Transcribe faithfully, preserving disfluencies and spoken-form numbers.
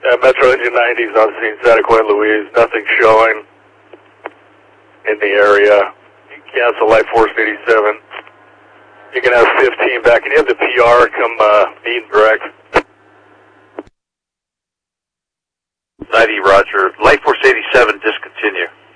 Uh, Metro Engine nineties on scene, Santa Quinn, Louise. Nothing showing in the area. You can cancel Light Force eighty-seven. You can have fifteen back. Can you have the P R come uh, meet and direct? ninety, roger. Light Force eighty-seven, discontinue.